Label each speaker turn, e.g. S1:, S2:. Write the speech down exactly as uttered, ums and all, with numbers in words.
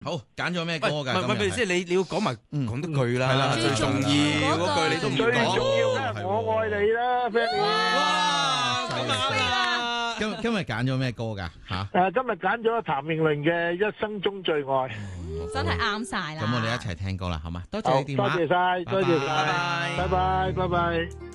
S1: 好，揀咗咩歌㗎？
S2: 唔係唔係，即係你你要講埋講多句啦，
S1: 係啦，
S2: 最重要嗰句你都唔
S3: 最重
S2: 講。
S3: 要梗係我愛你啦 ，Fanny。
S2: 哇，咁
S1: 犀利
S2: 啊！
S1: 今今日揀咗咩歌㗎？嚇？
S3: 誒，今日揀咗譚詠麟嘅《一生中最愛》。
S4: 真係啱晒啦！
S1: 咁我哋一齊聽歌啦，好嘛？多謝
S3: 好，
S1: 你電話。
S3: 多謝晒，多謝晒，
S1: 拜拜
S3: 拜拜，拜拜。